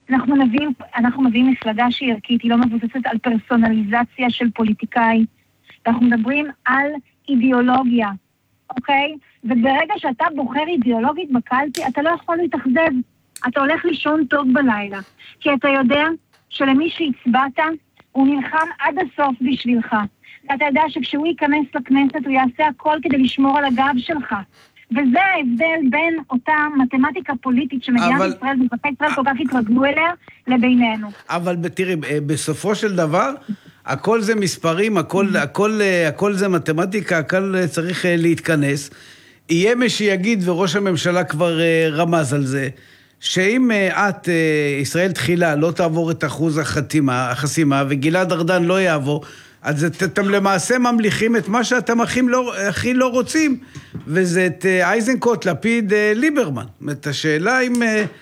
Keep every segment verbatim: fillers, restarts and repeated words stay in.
אנחנו מביאים, אנחנו מביאים מפלגה שהיא ערכית, היא לא מבוססת על פרסונליזציה של פוליטיקאי. אנחנו מדברים על אידיאולוגיה, אוקיי? וברגע שאתה בוחר אידיאולוגית בקלפי, אתה לא יכול להתאכזב. אתה הולך לישון טוב בלילה. כי אתה יודע שלמי שהצבעת, הוא נלחם עד הסוף בשבילך. ואתה יודע שכשהוא ייכנס לכנסת, הוא יעשה הכל כדי לשמור על הגב שלך. וזה ההבדל בין אותה מתמטיקה פוליטית שמדינת אבל... ישראל ובתי ישראל כל כך התרגלו אליה לבינינו. אבל תראי, בסופו של דבר, הכל זה מספרים, הכל, הכל, הכל זה מתמטיקה, הכל צריך להתכנס. יהיה מי שיגיד, וראש הממשלה כבר רמז על זה, שאם את, ישראל תחילה, לא תעבור את אחוז החתימה, החסימה, וגלעד ארדן לא יעבור, אז אתם למעשה ממליכים את מה שאתם הכי לא, הכי לא רוצים, וזה את אייזנקוט, לפיד, ליברמן. את השאלה אם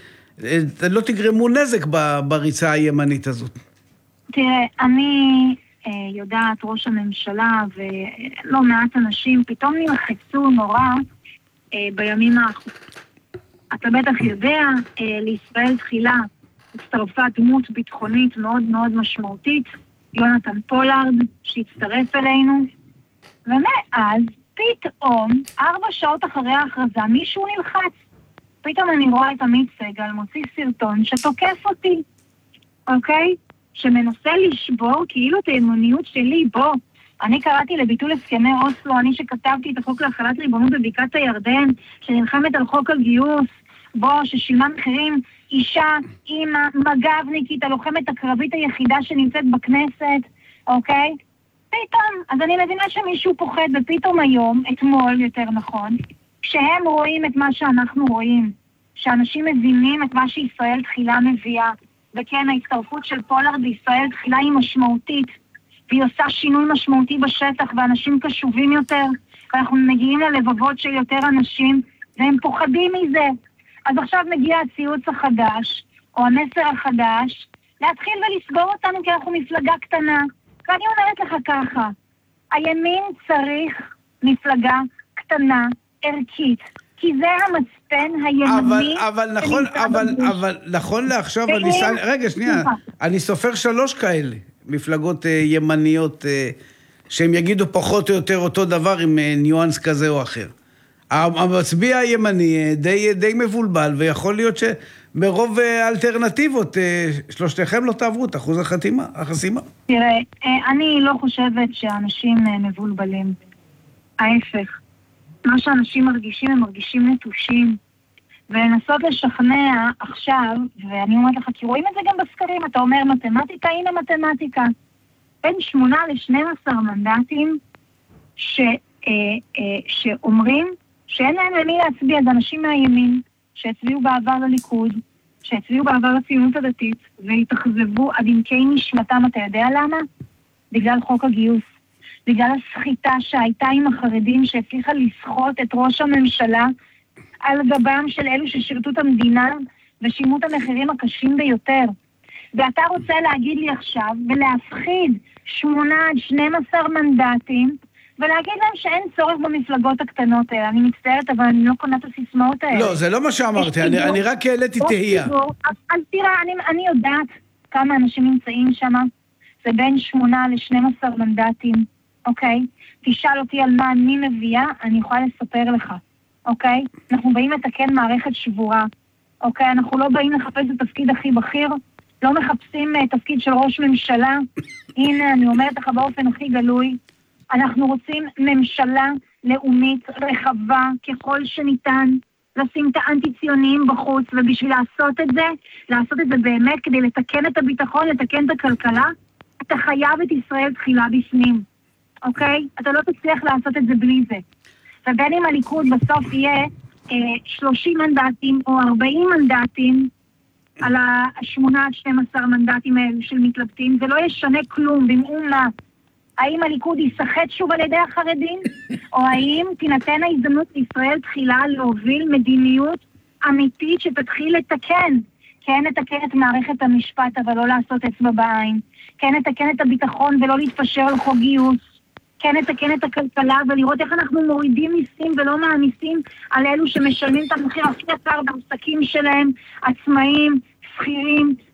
לא תגרמו נזק בריצה הימנית הזאת. תראה, אני יודעת, ראש הממשלה ולא מעט אנשים פתאום נלחצו נורא בימים האחרונים. אתה בטח יודע, לישראל תחילה הצטרפה דמות ביטחונית מאוד מאוד משמעותית, יונתן פולארד, שהצטרף אלינו, ומאז פתאום, ארבע שעות אחרי ההכרזה, מישהו נלחץ. פתאום אני רואה את עמית סגל, מוציא סרטון שתוקף אותי, אוקיי? שמנסה לשבור כאילו את האמוניות שלי, בוא. אני קראתי לביטול הסכמי אוסלו, אני שכתבתי את החוק להחלת ריבונות בבקעת הירדן, שנלחמת על חוק הגיוס, בוא, ששילמה מחירים, אישה, אימא, מג"בניקית, הלוחמת הקרבית היחידה שנמצאת בכנסת, אוקיי? פתאום, אז אני מבינה שמישהו פוחד, ופתאום היום, אתמול יותר נכון, כשהם רואים את מה שאנחנו רואים, שאנשים מבינים את מה שישראל תחילה מביאה, וכן, ההצטרפות של פולארד בישראל תחילה היא משמעותית, והיא עושה שינוי משמעותי בשטח, ואנשים קשובים יותר, ואנחנו מגיעים ללבבות של יותר אנשים, והם פוחדים מזה. אז עכשיו מגיע הציוץ החדש, או המסר החדש, להתחיל ולסגור אותנו כי אנחנו מפלגה קטנה. ואני אומרת לך ככה, הימין צריך מפלגה קטנה, ערכית, כי זה המצפן הימני. אבל, אבל נכון, אבל, אבל נכון לעכשיו, אני ס... רגע, שנייה, אני סופר שלוש כאלה, מפלגות ימניות, שהם יגידו פחות או יותר אותו דבר עם ניואנס כזה או אחר. המצביע הימני די, די מבולבל, ויכול להיות שמרוב אלטרנטיבות, שלושתכם לא תעברו את אחוז החתימה, החסימה. תראה, אני לא חושבת שאנשים מבולבלים. ההפך. מה שאנשים מרגישים, הם מרגישים נטושים. ולנסות לשכנע עכשיו, ואני אומרת לך, כי רואים את זה גם בסקרים, אתה אומר מתמטיקה, הנה מתמטיקה. בין שמונה לשני עשר מנדטים ש, אה, אה, שאומרים, שאין להם למי להצביע, זה אנשים מהימין, שהצביעו בעבר לליכוד, שהצביעו בעבר לציונות הדתית, והתאכזבו עד עמקי נשמתם. אתה יודע למה? בגלל חוק הגיוס. בגלל הסחיטה שהייתה עם החרדים, שהצליחה לסחוט את ראש הממשלה על גבם של אלו ששירתו את המדינה, ושימו את המחירים הקשים ביותר. ואתה רוצה להגיד לי עכשיו, ולהפחיד שמונה עד שנים עשר מנדטים, ולהגיד להם שאין צורך במפלגות הקטנות האלה. אני מצטערת, אבל אני לא קונה את הסיסמאות האלה. לא, זה לא מה שאמרתי, אני, אני רק העליתי תהייה. אז, אז תראה, אני, אני יודעת כמה אנשים נמצאים שם, זה בין שמונה לשנים עשר מנדטים, אוקיי? תשאל אותי על מה אני מביאה, אני יכולה לספר לך, אוקיי? אנחנו באים לתקן מערכת שבורה, אוקיי? אנחנו לא באים לחפש את התפקיד הכי בכיר, לא מחפשים uh, תפקיד של ראש ממשלה, הנה, אני אומרת לך באופן הכי גלוי, אנחנו רוצים ממשלה לאומית רחבה ככל שניתן, לשים את האנטי-ציוניים בחוץ, ובשביל לעשות את זה, לעשות את זה באמת כדי לתקן את הביטחון, לתקן את הכלכלה, אתה חייב את ישראל תחילה בפנים, אוקיי? אתה לא תצליח לעשות את זה בלי זה. ובין אם הליכוד בסוף יהיה אה, שלושים מנדטים או ארבעים מנדטים, על השמונה עד שנים עשר מנדטים האלו של מתלבטים, זה לא ישנה כלום במאום מה. האם הליכוד ישחט שוב על ידי החרדים, או האם תינתן ההזדמנות לישראל תחילה להוביל מדיניות אמיתית שתתחיל לתקן, כן לתקן את מערכת המשפט אבל לא לעשות אצבע בעין, כן לתקן את הביטחון ולא להתפשר על חוק גיוס, כן לתקן את הכלכלה ולראות איך אנחנו מורידים מיסים ולא מעמיסים על אלו שמשלמים את המחיר הכי יקר בעסקים שלהם, עצמאים, שכירים,